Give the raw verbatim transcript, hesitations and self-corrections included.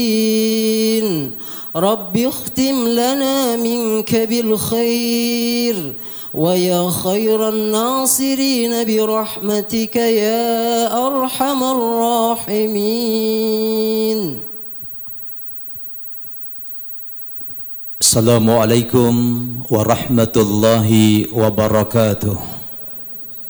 رب اختم لنا منك بالخير ويا خير الناصرين برحمتك يا أرحم الراحمين. Assalamualaikum warahmatullahi wabarakatuh.